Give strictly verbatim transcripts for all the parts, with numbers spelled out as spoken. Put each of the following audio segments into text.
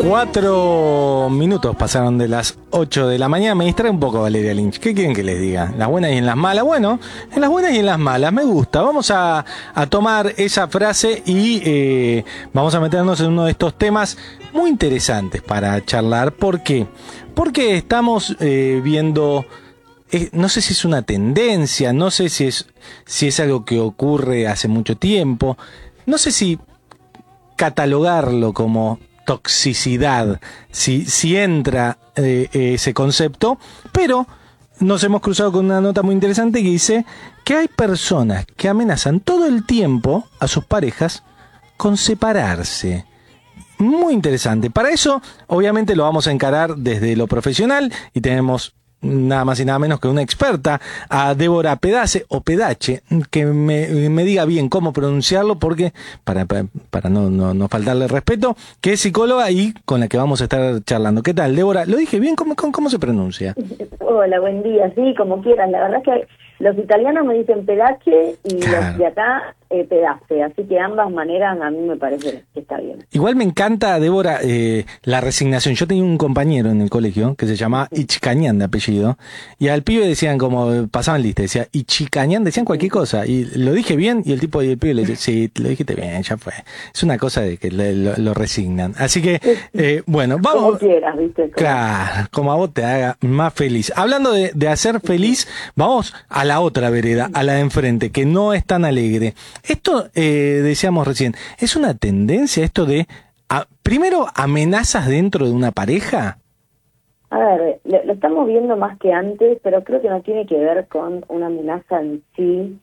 Cuatro minutos pasaron de las ocho de la mañana. Me distrae un poco Valeria Lynch. ¿Qué quieren que les diga? Las buenas y en las malas. Bueno, en las buenas y en las malas. Me gusta. Vamos a, a tomar esa frase y eh, vamos a meternos en uno de estos temas muy interesantes para charlar. ¿Por qué? Porque estamos eh, viendo... Eh, no sé si es una tendencia, no sé si es, si es algo que ocurre hace mucho tiempo. No sé si catalogarlo como toxicidad, si, si entra eh, ese concepto, pero nos hemos cruzado con una nota muy interesante que dice que hay personas que amenazan todo el tiempo a sus parejas con separarse. Muy interesante. Para eso, obviamente, lo vamos a encarar desde lo profesional y tenemos nada más y nada menos que una experta, a Débora Pedace, o Pedache, que me, me diga bien cómo pronunciarlo, porque para, para, para no, no, no faltarle respeto, que es psicóloga y con la que vamos a estar charlando. ¿Qué tal, Débora? ¿Lo dije bien? ¿Cómo, cómo, cómo se pronuncia? Hola, buen día. Sí, como quieran. La verdad es que los italianos me dicen Pedache y claro, los de acá eh, Pedace, así que ambas maneras a mí me parece que está bien. Igual me encanta, Débora, eh, la resignación. Yo tenía un compañero en el colegio que se llamaba Ichicañán de apellido, y al pibe decían como, pasaban lista, decía Ichicañán, decían cualquier cosa, y lo dije bien, y el tipo del pibe le dice, sí, lo dijiste bien, ya fue. Es una cosa de que le, lo, lo resignan. Así que, eh, bueno, vamos. Como quieras, ¿viste? Como... Claro, como a vos te haga más feliz. Hablando de, de hacer feliz, vamos a la otra vereda, a la de enfrente, que no es tan alegre. Esto, eh, decíamos recién, ¿es una tendencia esto de, a, primero, amenazas dentro de una pareja? A ver, lo, lo estamos viendo más que antes, pero creo que no tiene que ver con una amenaza en sí,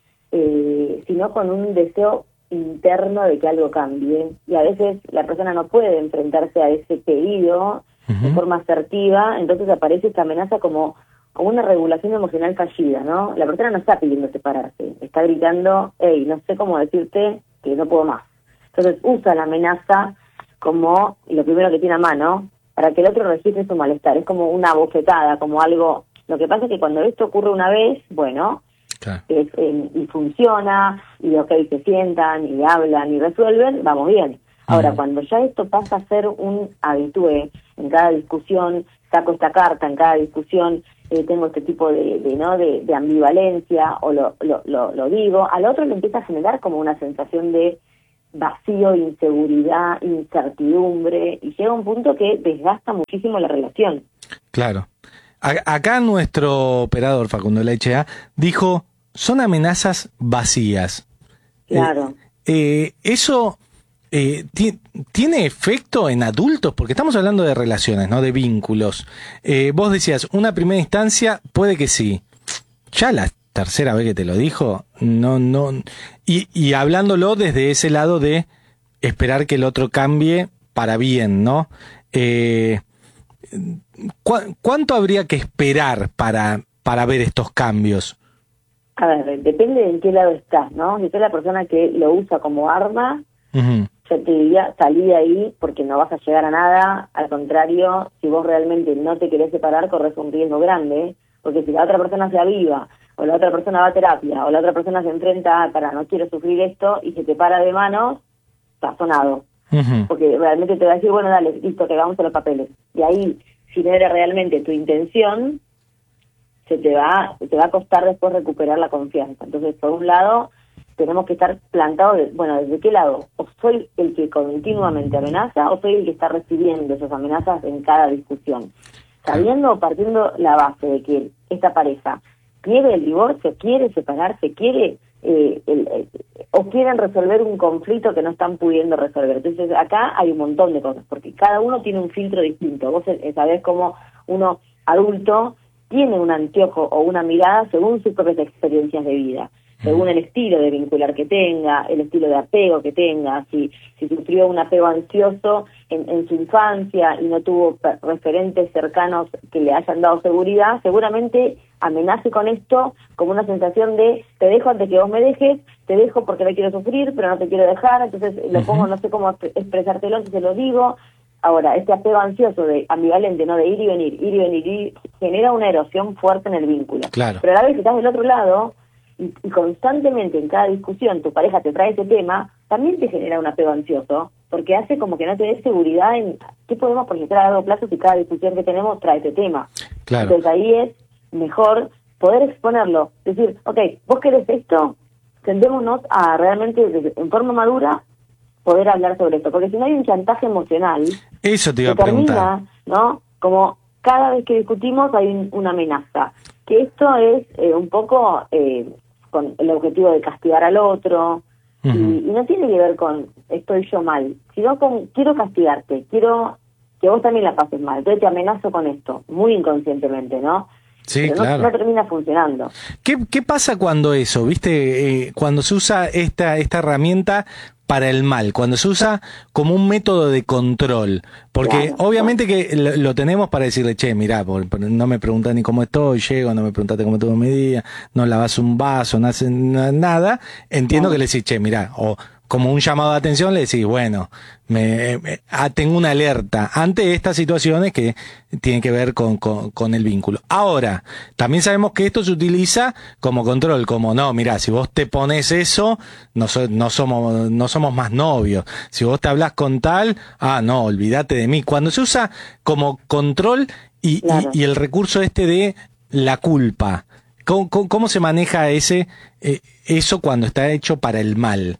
eh, sino con un deseo interno de que algo cambie. Y a veces la persona no puede enfrentarse a ese pedido uh-huh. de forma asertiva, entonces aparece esta amenaza como... como una regulación emocional fallida, ¿no? La persona no está pidiendo separarse, está gritando, hey, no sé cómo decirte que no puedo más. Entonces usa la amenaza como lo primero que tiene a mano para que el otro registre su malestar. Es como una bofetada, como algo... Lo que pasa es que cuando esto ocurre una vez, bueno, claro. es, eh, y funciona, y ok, se sientan, y hablan, y resuelven, vamos bien. Ahora, uh-huh. cuando ya esto pasa a ser un habitué, en cada discusión saco esta carta, en cada discusión eh, tengo este tipo de, de no de, de ambivalencia, o lo, lo, lo, lo digo, al otro le empieza a generar como una sensación de vacío, inseguridad, incertidumbre, y llega un punto que desgasta muchísimo la relación. Claro. A- acá nuestro operador, Facundo Lechea, dijo, son amenazas vacías. Claro. Eh, eh, eso... Eh, t- ¿Tiene efecto en adultos? Porque estamos hablando de relaciones, ¿no? De vínculos. Eh, vos decías, una primera instancia, puede que sí. Ya la tercera vez que te lo dijo, no, no. Y, y hablándolo desde ese lado de esperar que el otro cambie para bien, ¿no? Eh, ¿cu- ¿Cuánto habría que esperar para, para ver estos cambios? A ver, depende de en qué lado estás, ¿no? Si sos la persona que lo usa como arma, uh-huh. yo te diría, salí de ahí porque no vas a llegar a nada. Al contrario, si vos realmente no te querés separar, corres un riesgo grande, porque si la otra persona se aviva, o la otra persona va a terapia, o la otra persona se enfrenta a, para no quiero sufrir esto, y se te para de manos, está sonado. Uh-huh. Porque realmente te va a decir, bueno, dale, listo, que hagamos los papeles. Y ahí, si no era realmente tu intención, se te va, se te va a costar después recuperar la confianza. Entonces, por un lado, tenemos que estar plantados, de, bueno, ¿desde qué lado? ¿O soy el que continuamente amenaza o soy el que está recibiendo esas amenazas en cada discusión? Sabiendo o partiendo la base de que esta pareja quiere el divorcio, quiere separarse, quiere eh, el, el, o quieren resolver un conflicto que no están pudiendo resolver. Entonces, acá hay un montón de cosas, porque cada uno tiene un filtro distinto. Vos sabés cómo uno adulto tiene un anteojo o una mirada según sus propias experiencias de vida, según el estilo de vincular que tenga, el estilo de apego que tenga, si, si sufrió un apego ansioso en, en su infancia y no tuvo referentes cercanos que le hayan dado seguridad, seguramente amenace con esto como una sensación de te dejo antes que vos me dejes, te dejo porque no quiero sufrir, pero no te quiero dejar, entonces lo pongo, no sé cómo expresártelo si se lo digo. Ahora, este apego ansioso de ambivalente, ¿no? De ir y venir, ir y venir, ir, genera una erosión fuerte en el vínculo. Claro. Pero a la vez que estás del otro lado y, y constantemente en cada discusión tu pareja te trae ese tema, también te genera un apego ansioso, porque hace como que no te dé seguridad en ¿qué podemos proyectar a largo plazo si cada discusión que tenemos trae este tema? Claro. Entonces ahí es mejor poder exponerlo, decir, ok, vos querés esto, sentémonos a realmente en forma madura poder hablar sobre esto, porque si no hay un chantaje emocional, eso te iba a termina, preguntar, ¿no? Como cada vez que discutimos hay un, una amenaza, que esto es eh, un poco eh, con el objetivo de castigar al otro, uh-huh. y, y no tiene que ver con estoy yo mal, sino con quiero castigarte, quiero que vos también la pases mal, entonces te amenazo con esto, muy inconscientemente, ¿no? Sí, Pero claro. no, no termina funcionando. ¿Qué, qué pasa cuando eso, viste, eh, cuando se usa esta, esta herramienta para el mal, cuando se usa como un método de control? Porque Claro, obviamente que lo, lo tenemos para decirle, che, mirá, por, por, no me preguntás ni cómo estoy, llego, no me preguntaste cómo estuvo mi día, no lavas un vaso, no haces nada, entiendo claro. que le decís, che, mirá, o como un llamado de atención le decís, bueno, me, me ah, tengo una alerta ante estas situaciones que tienen que ver con, con, con el vínculo. Ahora, también sabemos que esto se utiliza como control, como no, mirá, si vos te pones eso, no, so, no somos no somos más novios. Si vos te hablas con tal, ah, no, olvídate de mí. Cuando se usa como control y, Claro. y, y el recurso este de la culpa, ¿cómo, cómo, cómo se maneja ese eh, eso cuando está hecho para el mal?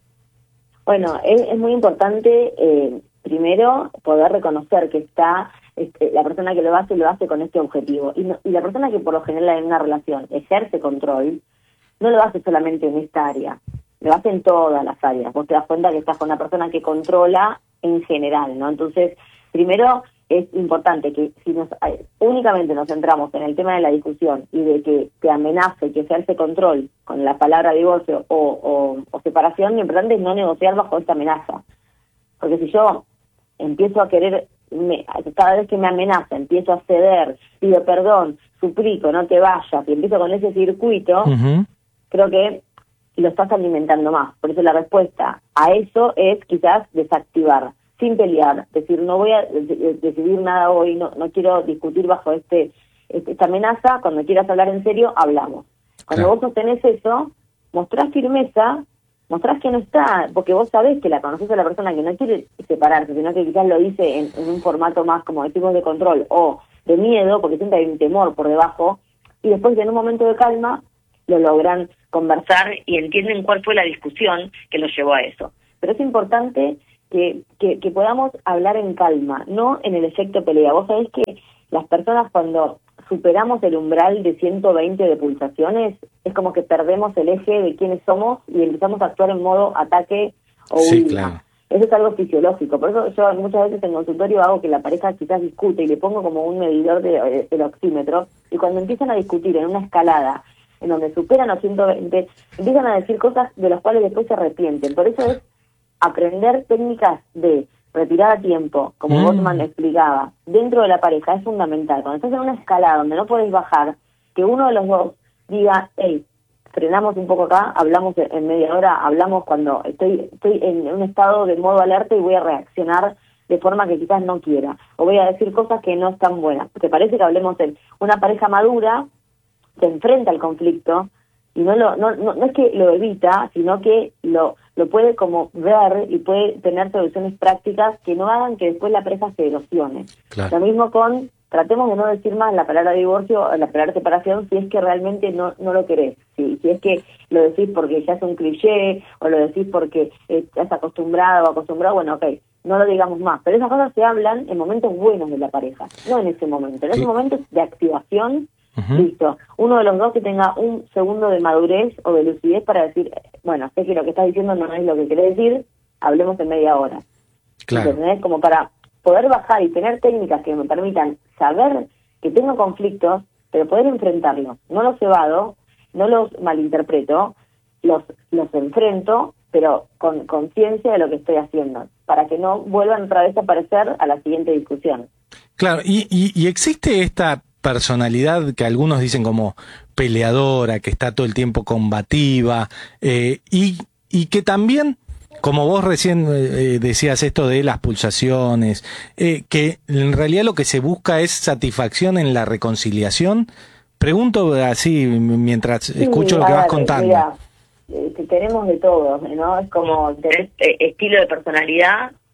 Bueno, es, es muy importante, eh, primero, poder reconocer que está este, la persona que lo hace, lo hace con este objetivo. Y, no, y la persona que por lo general en una relación ejerce control, no lo hace solamente en esta área, lo hace en todas las áreas. Vos te das cuenta que estás con una persona que controla en general, ¿no? Entonces, primero es importante que si nos eh, únicamente nos centramos en el tema de la discusión y de que te amenace, que se hace control con la palabra divorcio o, o, o separación, lo importante es no negociar bajo esta amenaza. Porque si yo empiezo a querer, me, cada vez que me amenaza, empiezo a ceder, pido perdón, suplico, no te vayas, y empiezo con ese circuito, uh-huh. creo que lo estás alimentando más. Por eso la respuesta a eso es quizás desactivar, sin pelear, decir, no voy a decidir nada hoy, no no quiero discutir bajo este, este esta amenaza, cuando quieras hablar en serio, hablamos. Cuando claro. vos sostenés eso, mostrás firmeza, mostrás que no está, porque vos sabés que la conoces a la persona que no quiere separarse, sino que quizás lo dice en, en un formato más, como decimos, de control o de miedo, porque siempre hay un temor por debajo, y después en un momento de calma lo logran conversar y entienden cuál fue la discusión que los llevó a eso. Pero es importante Que, que, que podamos hablar en calma, no en el efecto pelea. Vos sabés que las personas cuando superamos el umbral de ciento veinte de pulsaciones, es como que perdemos el eje de quiénes somos y empezamos a actuar en modo ataque o huida. Sí, claro. Eso es algo fisiológico. Por eso yo muchas veces en consultorio hago que la pareja quizás discute y le pongo como un medidor de, del oxímetro, y cuando empiezan a discutir en una escalada en donde superan los ciento veinte, empiezan a decir cosas de las cuales después se arrepienten. Por eso es aprender técnicas de retirar a tiempo, como mm. Gottman explicaba, dentro de la pareja es fundamental. Cuando estás en una escalada donde no podés bajar, que uno de los dos diga, hey, frenamos un poco acá, hablamos en media hora, hablamos cuando estoy estoy en un estado de modo alerta y voy a reaccionar de forma que quizás no quiera, o voy a decir cosas que no están buenas. Porque parece que hablemos en una pareja madura, se enfrenta al conflicto, y no lo no, no no es que lo evita, sino que lo lo puede como ver y puede tener soluciones prácticas que no hagan que después la pareja se erosione. Claro. Lo mismo con, tratemos de no decir más la palabra divorcio o la palabra separación si es que realmente no no lo querés. Si, si es que lo decís porque ya es un cliché o lo decís porque eh, estás acostumbrado o acostumbrado, bueno, ok, no lo digamos más. Pero esas cosas se hablan en momentos buenos de la pareja, no en ese momento. En sí. ese momento de activación, Uh-huh. listo, uno de los dos que tenga un segundo de madurez o de lucidez para decir, bueno, sé que lo que estás diciendo no es lo que querés decir, hablemos en media hora. Claro. ¿Entendés? Como para poder bajar y tener técnicas que me permitan saber que tengo conflictos, pero poder enfrentarlos. No los evado, no los malinterpreto, los, los enfrento, pero con conciencia de lo que estoy haciendo, para que no vuelvan otra vez a aparecer a la siguiente discusión. Claro, y, y, y existe esta personalidad que algunos dicen como peleadora, que está todo el tiempo combativa, eh, y, y que también, como vos recién eh, decías esto de las pulsaciones, eh, que en realidad lo que se busca es satisfacción en la reconciliación. Pregunto así mientras sí, escucho lo que vas contando. Mira, eh, tenemos de todo, ¿no? Es como tener eh, estilo de personalidad,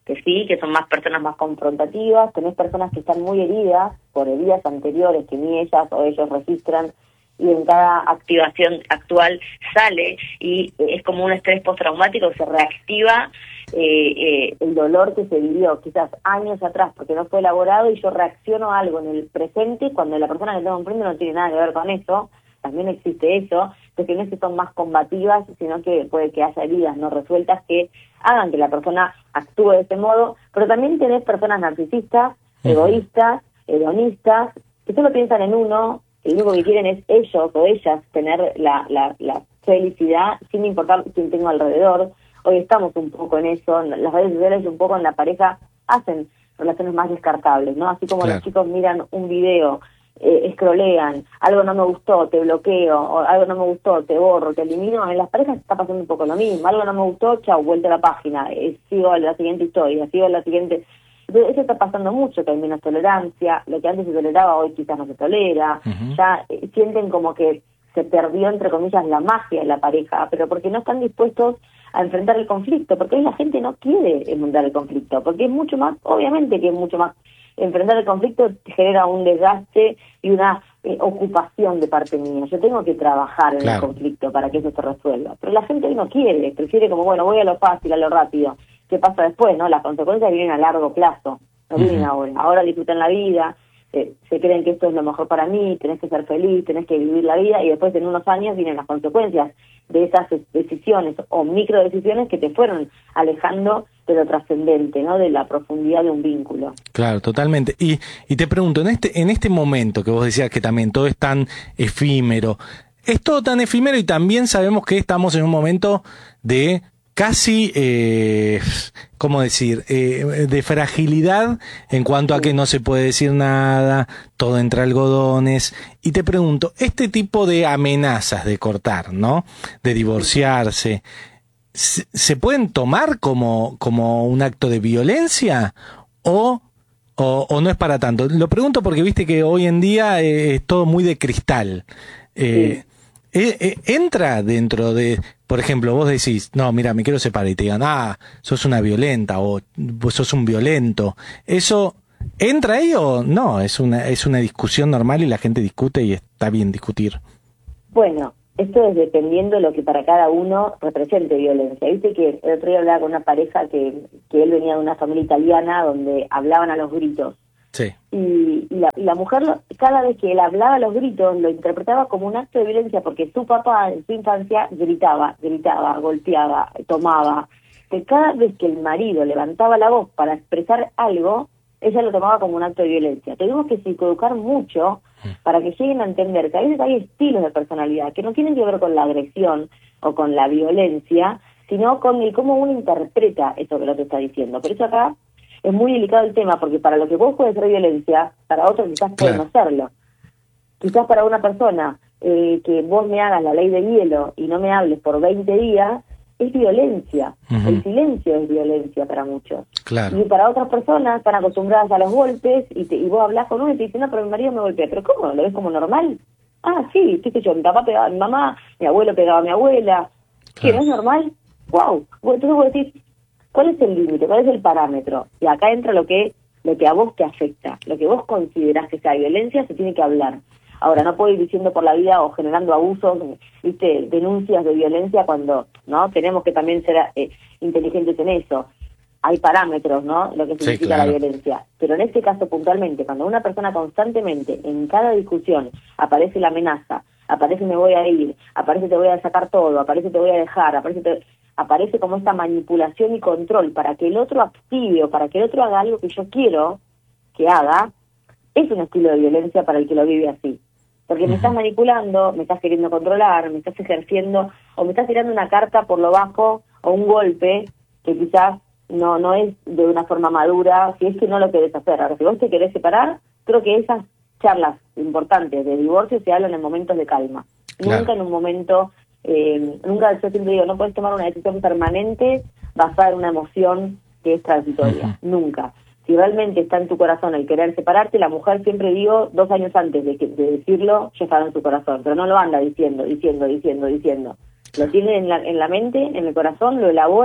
que sí, que son más personas más confrontativas, tenés personas que están muy heridas por heridas anteriores que ni ellas o ellos registran, y en cada activación actual sale, y es como un estrés postraumático, se reactiva eh, eh, el dolor que se vivió quizás años atrás porque no fue elaborado, y yo reacciono a algo en el presente cuando la persona que tengo enfrente no tiene nada que ver con eso. También existe eso, de que no es que son más combativas, sino que puede que haya heridas no resueltas que hagan que la persona actúe de ese modo. Pero también tenés personas narcisistas, uh-huh. egoístas, hedonistas, que solo piensan en uno, que lo único que quieren es ellos o ellas tener la, la, la felicidad sin importar quién tengo alrededor. Hoy estamos un poco en eso, las redes sociales un poco en la pareja hacen relaciones más descartables, ¿no? Así como claro. los chicos miran un video, eh, scrollean, algo no me gustó, te bloqueo, o algo no me gustó, te borro, te elimino, en las parejas está pasando un poco lo mismo, algo no me gustó, chau, vuelta a la página, eh, sigo a la siguiente historia, sigo a la siguiente... Entonces, eso está pasando mucho, que hay menos tolerancia, lo que antes se toleraba hoy quizás no se tolera, uh-huh. ya eh, sienten como que se perdió, entre comillas, la magia de la pareja, pero porque no están dispuestos a enfrentar el conflicto, porque hoy la gente no quiere enfrentar el conflicto, porque es mucho más, obviamente que es mucho más, enfrentar el conflicto genera un desgaste y una eh, ocupación de parte mía, yo tengo que trabajar en claro. el conflicto para que eso se resuelva, pero la gente hoy no quiere, prefiere como, bueno, voy a lo fácil, a lo rápido. ¿Qué pasa después, no? Las consecuencias vienen a largo plazo, no vienen uh-huh. ahora. Ahora disfrutan la vida, eh, se creen que esto es lo mejor para mí, tenés que ser feliz, tenés que vivir la vida, y después en unos años vienen las consecuencias de esas decisiones o micro decisiones que te fueron alejando de lo trascendente, ¿no? De la profundidad de un vínculo. Claro, totalmente. Y, y te pregunto, en este, en este momento que vos decías que también todo es tan efímero, es todo tan efímero y también sabemos que estamos en un momento de casi, eh, ¿cómo decir?, eh, de fragilidad en cuanto a que no se puede decir nada, todo entre algodones. Y te pregunto, este tipo de amenazas de cortar, ¿no?, de divorciarse, ¿se, se pueden tomar como, como un acto de violencia o, o, o no es para tanto? Lo pregunto porque viste que hoy en día eh, es todo muy de cristal. Eh, sí. Eh, eh, entra dentro de, por ejemplo, vos decís, no, mira, me quiero separar y te digan, ah, sos una violenta o vos sos un violento. ¿Eso entra ahí o no? Es una, es una discusión normal y la gente discute y está bien discutir. Bueno, esto es dependiendo de lo que para cada uno represente violencia. Viste que el otro día hablaba con una pareja que, que él venía de una familia italiana donde hablaban a los gritos. Sí. Y, y, la, y la mujer, cada vez que él hablaba a los gritos, lo interpretaba como un acto de violencia, porque su papá en su infancia gritaba, gritaba, golpeaba, tomaba. Que cada vez que el marido levantaba la voz para expresar algo, ella lo tomaba como un acto de violencia. Tenemos que psicoeducar mucho para que lleguen a entender que a veces hay estilos de personalidad que no tienen que ver con la agresión o con la violencia, sino con el cómo uno interpreta eso que lo te está diciendo. Por eso acá es muy delicado el tema, porque para lo que vos puede ser violencia, para otros quizás puede no serlo. Quizás para una persona eh, que vos me hagas la ley de hielo y no me hables por veinte días, es violencia. Uh-huh. El silencio es violencia para muchos. Claro. Y para otras personas están acostumbradas a los golpes y, te, y vos hablás con uno y te dicen, no, pero mi marido me golpea. ¿Pero cómo? ¿Lo ves como normal? Ah, sí, qué sé yo, mi papá pegaba a mi mamá, mi abuelo pegaba a mi abuela. Claro. ¿Qué, no es normal? ¡Wow! Entonces vos decís, ¿cuál es el límite? ¿Cuál es el parámetro? Y acá entra lo que lo que a vos te afecta. Lo que vos considerás que sea violencia, se tiene que hablar. Ahora, no puedo ir diciendo por la vida o generando abusos, viste, denuncias de violencia cuando, ¿no? Tenemos que también ser eh, inteligentes en eso. Hay parámetros, ¿no? Lo que significa sí, claro. la violencia. Pero en este caso puntualmente, cuando una persona constantemente, en cada discusión, aparece la amenaza, aparece me voy a ir, aparece te voy a sacar todo, aparece te voy a dejar, aparece te... aparece como esta manipulación y control para que el otro active o para que el otro haga algo que yo quiero que haga, es un estilo de violencia para el que lo vive así. Porque uh-huh. me estás manipulando, me estás queriendo controlar, me estás ejerciendo, o me estás tirando una carta por lo bajo, o un golpe, que quizás no no es de una forma madura, si es que no lo querés hacer. Ahora, si vos te querés separar, creo que esas charlas importantes de divorcio se hablan en momentos de calma. Claro. Nunca en un momento... Eh, nunca, yo siempre digo, no puedes tomar una decisión permanente basada en una emoción que es transitoria, uh-huh. nunca. Si realmente está en tu corazón el querer separarte, la mujer, siempre digo, dos años antes de, que, de decirlo, ya estaba en su corazón, pero no lo anda diciendo, diciendo, diciendo, diciendo. Lo tiene en la, en la mente, en el corazón, lo elabora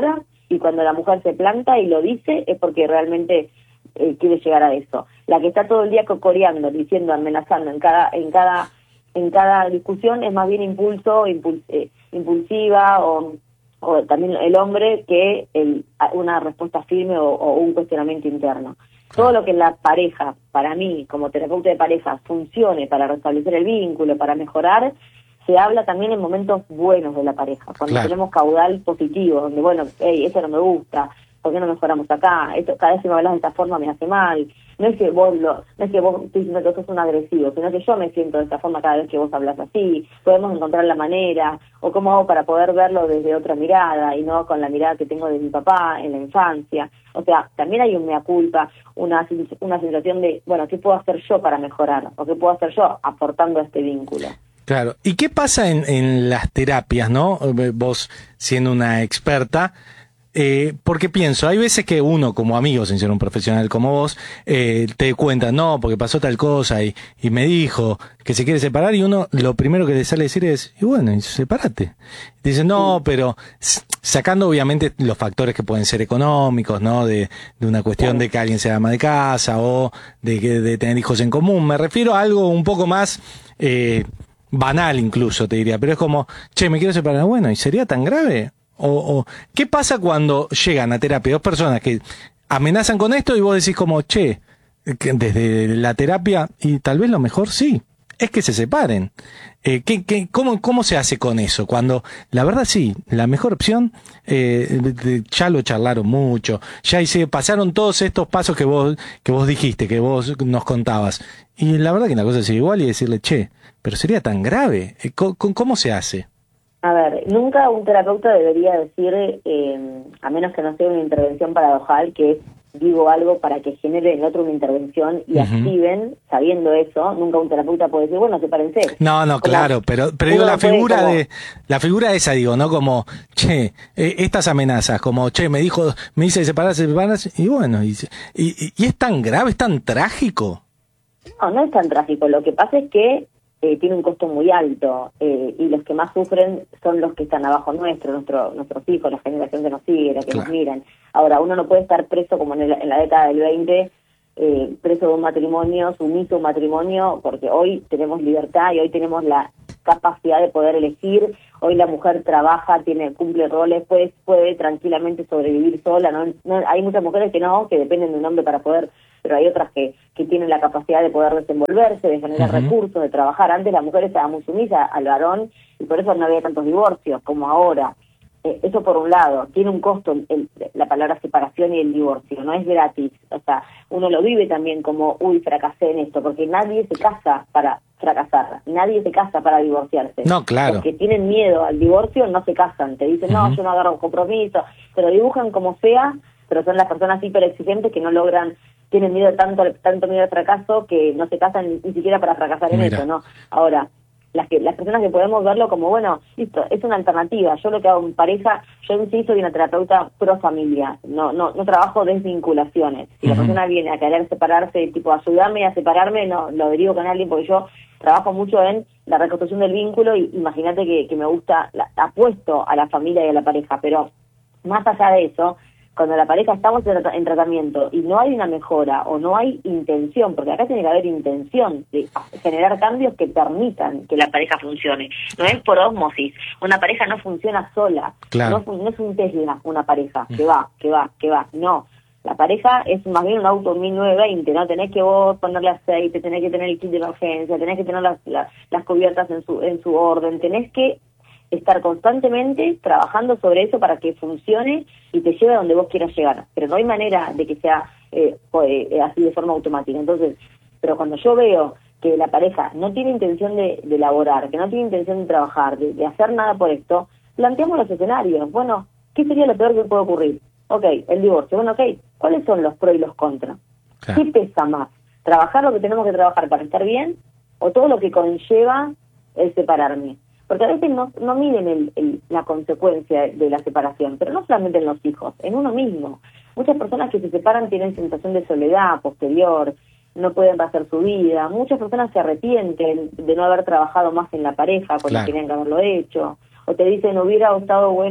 y cuando la mujer se planta y lo dice es porque realmente eh, quiere llegar a eso. La que está todo el día cocoreando, diciendo, amenazando en cada en cada en cada discusión es más bien impulso, impuls, eh, impulsiva o, o también el hombre que el, una respuesta firme o, o un cuestionamiento interno. Todo lo que en la pareja, para mí, como terapeuta de pareja, funcione para restablecer el vínculo, para mejorar, se habla también en momentos buenos de la pareja, cuando claro. tenemos caudal positivo, donde, bueno, hey, eso no me gusta, ¿por qué no mejoramos acá? Esto, cada vez que me hablas de esta forma me hace mal. No es que vos lo, no es que vos estoy diciendo que sos un agresivo, sino que yo me siento de esta forma cada vez que vos hablas así. Podemos encontrar la manera, o cómo hago para poder verlo desde otra mirada, y no con la mirada que tengo de mi papá en la infancia. O sea, también hay un mea culpa, una, una sensación de, bueno, ¿qué puedo hacer yo para mejorar? ¿O qué puedo hacer yo aportando a este vínculo? Claro. ¿Y qué pasa en, en las terapias, no? Vos siendo una experta, eh, porque pienso, hay veces que uno como amigo, sin ser un profesional como vos, eh, te cuenta, no, porque pasó tal cosa y, y me dijo que se quiere separar y uno lo primero que le sale a decir es, y bueno, y sepárate. Dice, no, sí. pero sacando obviamente los factores que pueden ser económicos, ¿no? De, de una cuestión sí. de que alguien sea ama de casa o de, de tener hijos en común. Me refiero a algo un poco más eh, banal incluso, te diría, pero es como, che, me quiero separar. Bueno, ¿y sería tan grave? O, o ¿qué pasa cuando llegan a terapia dos personas que amenazan con esto y vos decís como, che, que desde la terapia, y tal vez lo mejor sí, es que se separen? Eh, ¿qué, qué, cómo, ¿Cómo se hace con eso? Cuando, la verdad sí, la mejor opción, eh, ya lo charlaron mucho, ya hice, pasaron todos estos pasos que vos, que vos dijiste, que vos nos contabas, y la verdad que la cosa sigue igual y decirle, che, pero sería tan grave, ¿cómo, cómo se hace? A ver, nunca un terapeuta debería decir, eh, a menos que no sea una intervención paradojal, que es, digo algo para que genere en otro una intervención y uh-huh. activen, sabiendo eso, nunca un terapeuta puede decir, bueno, sepárense. No, no, como, claro, pero pero digo la figura como, de, la figura esa, digo, ¿no? Como, che, eh, estas amenazas, como, che, me dijo, me dice separarse, separarse, y bueno, y, y, y es tan grave, es tan trágico. No, no es tan trágico, lo que pasa es que Eh, tiene un costo muy alto eh, y los que más sufren son los que están abajo nuestro, nuestro nuestros hijos, la generación que nos sigue, la que claro. nos miran. Ahora, uno no puede estar preso como en, el, en la década del veinte, eh, preso de un matrimonio, sumiso a un matrimonio, porque hoy tenemos libertad y hoy tenemos la capacidad de poder elegir. Hoy la mujer trabaja, tiene cumple roles, puede, puede tranquilamente sobrevivir sola. ¿no? No, hay muchas mujeres que no, que dependen de un hombre para poder, pero hay otras que, que tienen la capacidad de poder desenvolverse, de generar uh-huh. recursos, de trabajar. Antes la mujer estaba muy sumisa al varón y por eso no había tantos divorcios como ahora. Eh, eso por un lado, tiene un costo el, la palabra separación y el divorcio, no es gratis. O sea, uno lo vive también como, uy, fracasé en esto, porque nadie se casa para fracasar, nadie se casa para divorciarse. No, claro. Los que tienen miedo al divorcio no se casan, te dicen, uh-huh. no, yo no agarro un compromiso, te lo dibujan como sea, pero son las personas hiper exigentes que no logran, tienen miedo tanto tanto miedo al fracaso que no se casan ni siquiera para fracasar en Mira. eso, ¿no? Ahora, las que las personas que podemos verlo como, bueno, listo, es una alternativa. Yo lo que hago en pareja, yo en sí soy una terapeuta pro familia, no no no trabajo desvinculaciones. Si uh-huh. la persona viene a querer separarse, tipo, ayudarme a separarme, no, lo derivo con alguien, porque yo trabajo mucho en la reconstrucción del vínculo y imagínate que, que me gusta, la, apuesto a la familia y a la pareja, pero más allá de eso, cuando la pareja estamos en tratamiento y no hay una mejora o no hay intención, porque acá tiene que haber intención de generar cambios que permitan que la pareja funcione. No es por ósmosis. Una pareja no funciona sola. Claro. No, no es un Tesla una pareja que va, que va, que va. No. La pareja es más bien un auto mil novecientos veinte, ¿no? Tenés que vos ponerle aceite, tenés que tener el kit de emergencia, tenés que tener las, las, las cubiertas en su, en su orden, tenés que estar constantemente trabajando sobre eso para que funcione y te lleve a donde vos quieras llegar. Pero no hay manera de que sea eh, eh, así de forma automática. Entonces, pero cuando yo veo que la pareja no tiene intención de, de elaborar, que no tiene intención de trabajar, de, de hacer nada por esto, planteamos los escenarios. Bueno, ¿qué sería lo peor que puede ocurrir? Ok, el divorcio. Bueno, ok, ¿cuáles son los pros y los contras? Claro. ¿Qué pesa más? ¿Trabajar lo que tenemos que trabajar para estar bien o todo lo que conlleva el separarme? Porque a veces no, no miden el, el, la consecuencia de la separación, pero no solamente en los hijos, en uno mismo. Muchas personas que se separan tienen sensación de soledad posterior, no pueden hacer su vida. Muchas personas se arrepienten de no haber trabajado más en la pareja cuando claro. tenían que haberlo hecho. O te dicen, hubiera estado bueno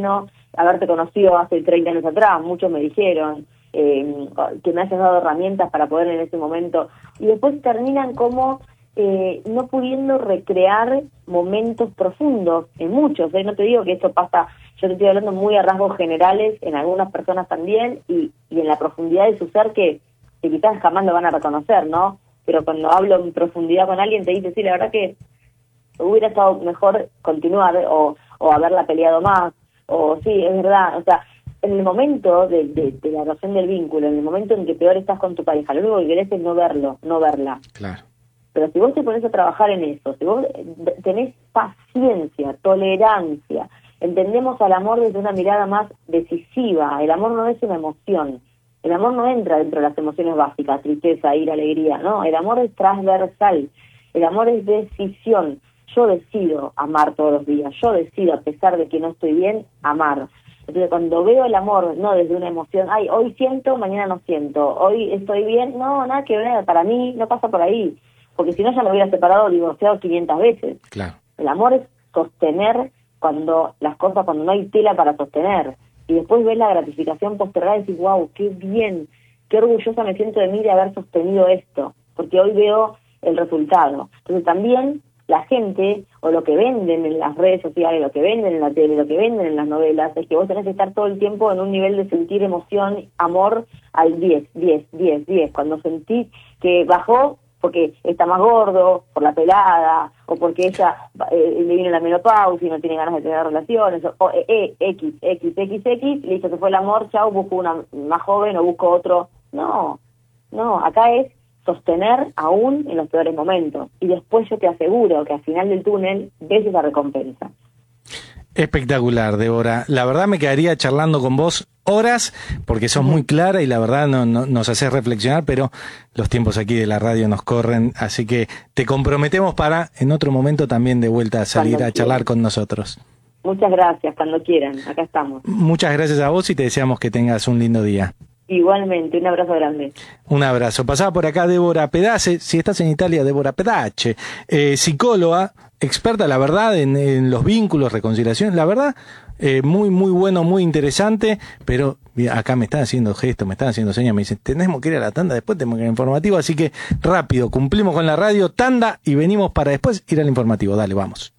haberte conocido hace treinta años atrás, muchos me dijeron, eh, que me hayas dado herramientas para poder en ese momento, y después terminan como eh, no pudiendo recrear momentos profundos en muchos, ¿eh? No te digo que esto pasa, yo te estoy hablando muy a rasgos generales, en algunas personas también, y, y en la profundidad de su ser que, que quizás jamás lo van a reconocer, ¿no? Pero cuando hablo en profundidad con alguien te dice, sí, la verdad que hubiera estado mejor continuar o, o haberla peleado más, o sí, es verdad, o sea, en el momento de, de, de la relación del vínculo, en el momento en que peor estás con tu pareja, lo único que querés es no verlo, no verla. Claro. Pero si vos te pones a trabajar en eso, si vos tenés paciencia, tolerancia, entendemos al amor desde una mirada más decisiva, el amor no es una emoción, el amor no entra dentro de las emociones básicas, tristeza, ira, alegría, no, el amor es transversal, el amor es decisión. Yo decido amar todos los días, yo decido, a pesar de que no estoy bien, amar. Entonces, cuando veo el amor, no desde una emoción, ay, hoy siento, mañana no siento, hoy estoy bien, no, nada que ver, para mí no pasa por ahí, porque si no ya me hubiera separado o divorciado quinientas veces. Claro. El amor es sostener cuando las cosas, cuando no hay tela para sostener, y después ves la gratificación postergada y decís, wow, qué bien, qué orgullosa me siento de mí de haber sostenido esto, porque hoy veo el resultado. Entonces también la gente, o lo que venden en las redes sociales, lo que venden en la tele, lo que venden en las novelas, es que vos tenés que estar todo el tiempo en un nivel de sentir emoción, amor al diez, diez, diez, diez. Cuando sentís que bajó porque está más gordo, por la pelada, o porque ella eh, le viene la menopausia y no tiene ganas de tener relaciones, o, o eh, X, X, X, X, listo, se fue el amor, chao, busco una más joven o busco otro. No, no, acá es sostener aún en los peores momentos. Y después yo te aseguro que al final del túnel ves esa recompensa. Espectacular, Débora. La verdad me quedaría charlando con vos horas, porque sos muy clara y la verdad no, no, nos haces reflexionar, pero los tiempos aquí de la radio nos corren, así que te comprometemos para en otro momento también de vuelta a salir cuando a charlar quieran con nosotros. Muchas gracias, cuando quieran, acá estamos. Muchas gracias a vos y te deseamos que tengas un lindo día. Igualmente, un abrazo grande. Un abrazo. Pasaba por acá Débora Pedace, si estás en Italia, Débora Pedace, eh, psicóloga, experta, la verdad, en, en los vínculos, reconciliación, la verdad, eh, muy, muy bueno, muy interesante, pero mira, acá me están haciendo gestos, me están haciendo señas, me dicen, tenemos que ir a la tanda, después tenemos que ir al informativo, así que rápido, cumplimos con la radio, tanda, y venimos para después ir al informativo. Dale, vamos.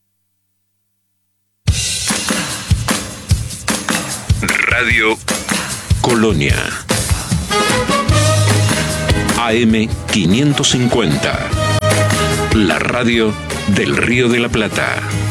Radio Colonia A M quinientos cincuenta, la radio del Río de la Plata.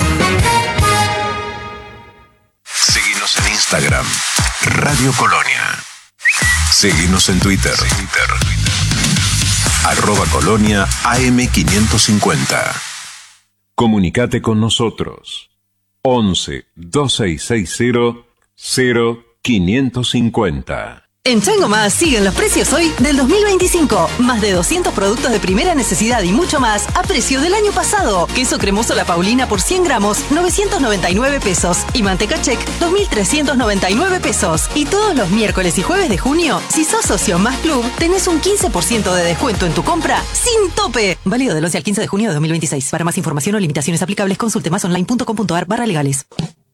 Seguinos en Instagram, Radio Colonia. Seguinos en Twitter, Twitter. arroba Colonia A M quinientos cincuenta. Comunicate con nosotros. once, dos seis seis cero, cero quinientos cincuenta. En Chango Más siguen los precios hoy del dos mil veinticinco. Más de doscientos productos de primera necesidad y mucho más a precio del año pasado. Queso cremoso La Paulina por cien gramos, novecientos noventa y nueve pesos. Y manteca Check, dos mil trescientos noventa y nueve pesos. Y todos los miércoles y jueves de junio, si sos socio Más Club, tenés un quince por ciento de descuento en tu compra sin tope. Válido del once al quince de junio de dos mil veintiséis. Para más información o limitaciones aplicables, consulte masonline punto com punto ar barra legales.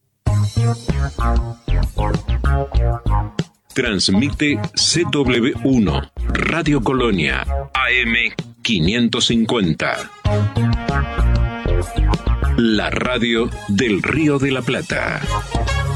Transmite C W uno, Radio Colonia, A M quinientos cincuenta. La radio del Río de la Plata.